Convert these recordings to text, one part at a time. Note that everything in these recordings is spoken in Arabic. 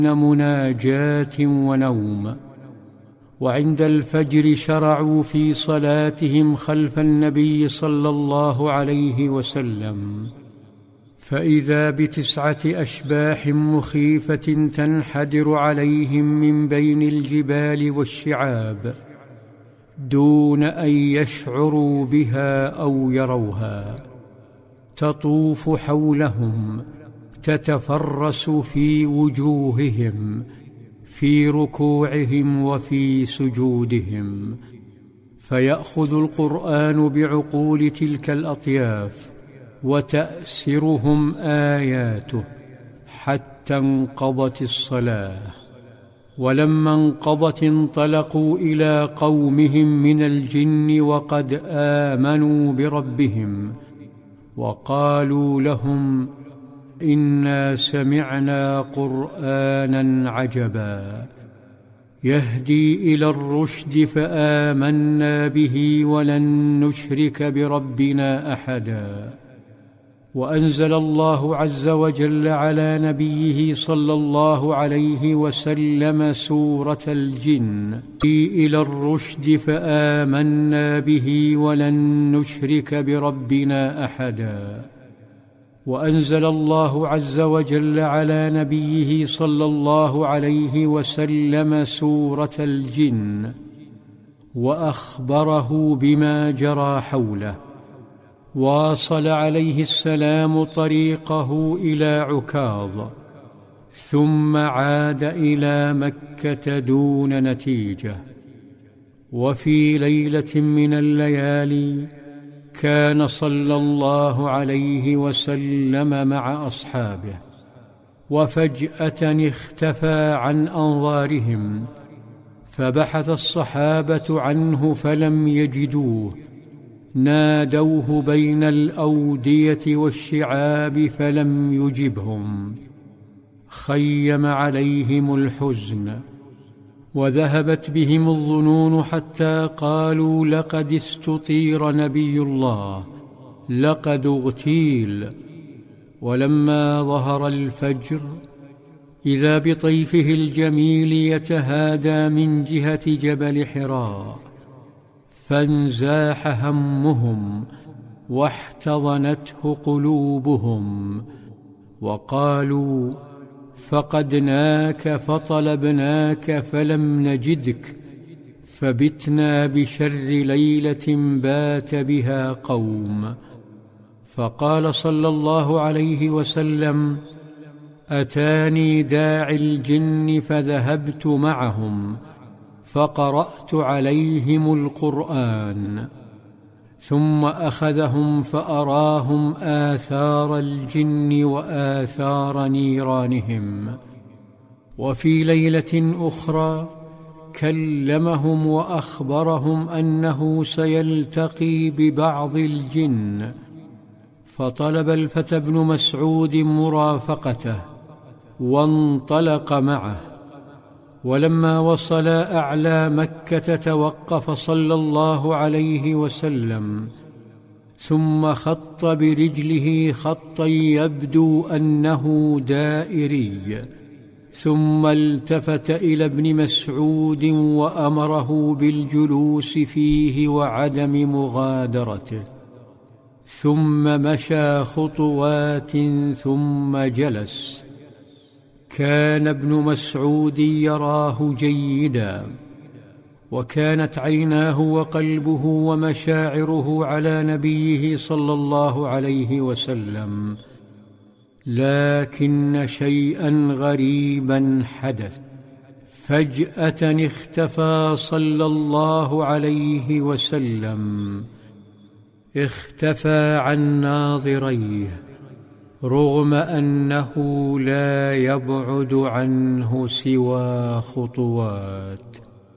مناجاة ونوم. وعند الفجر شرعوا في صلاتهم خلف النبي صلى الله عليه وسلم، فإذا ب9 أشباح مخيفة تنحدر عليهم من بين الجبال والشعاب دون أن يشعروا بها أو يروها، تطوف حولهم تتفرس في وجوههم في ركوعهم وفي سجودهم، فيأخذ القرآن بعقول تلك الأطياف وتأسرهم آياته حتى انقضت الصلاة. ولما انقضت انطلقوا إلى قومهم من الجن وقد آمنوا بربهم، وقالوا لهم: إنا سمعنا قرآنا عجبا يهدي إلى الرشد فآمنا به ولن نشرك بربنا أحدا. وأنزل الله عز وجل على نبيه صلى الله عليه وسلم سورة الجن: إلى الرشد فآمنا به ولن نشرك بربنا أحدا. وأنزل الله عز وجل على نبيه صلى الله عليه وسلم سورة الجن وأخبره بما جرى حوله. واصل عليه السلام طريقه إلى عكاظ، ثم عاد إلى مكة دون نتيجة. وفي ليلة من الليالي كان صلى الله عليه وسلم مع أصحابه، وفجأة اختفى عن أنظارهم، فبحث الصحابة عنه فلم يجدوه، نادوه بين الأودية والشعاب فلم يجبهم، خيم عليهم الحزن، وذهبت بهم الظنون حتى قالوا: لقد استطير نبي الله، لقد اغتيل. ولما ظهر الفجر إذا بطيفه الجميل يتهادى من جهة جبل حراء، فانزاح همهم واحتضنته قلوبهم، وقالوا: فقدناك فطلبناك فلم نجدك، فبتنا بشر ليلة بات بها قوم. فقال صلى الله عليه وسلم: أتاني داعي الجن فذهبت معهم فقرأت عليهم القرآن، ثم أخذهم فأراهم آثار الجن وآثار نيرانهم. وفي ليلة أخرى كلمهم وأخبرهم أنه سيلتقي ببعض الجن، فطلب الفتى ابن مسعود مرافقته وانطلق معه. ولما وصلا أعلى مكة توقف صلى الله عليه وسلم، ثم خط برجله خطا يبدو أنه دائري، ثم التفت إلى ابن مسعود وأمره بالجلوس فيه وعدم مغادرته، ثم مشى خطوات ثم جلس. كان ابن مسعود يراه جيدا، وكانت عيناه وقلبه ومشاعره على نبيه صلى الله عليه وسلم، لكن شيئا غريبا حدث. فجأة اختفى صلى الله عليه وسلم، اختفى عن ناظريه، رغم أنه لا يبعد عنه سوى خطوات.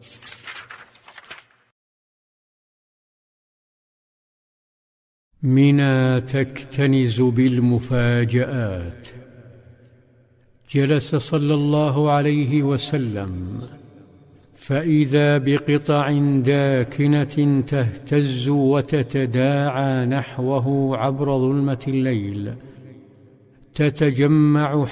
منى تكتنز بالمفاجآت. جلس صلى الله عليه وسلم فإذا بقطع داكنة تهتز وتتداعى نحوه عبر ظلمة الليل، تتجمع